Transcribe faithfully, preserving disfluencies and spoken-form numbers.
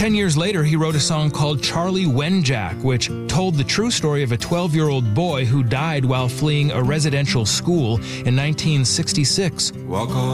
Ten years later, he wrote a song called Charlie Wenjack, which told the true story of a twelve-year-old boy who died while fleeing a residential school in nineteen sixty-six. Walk on.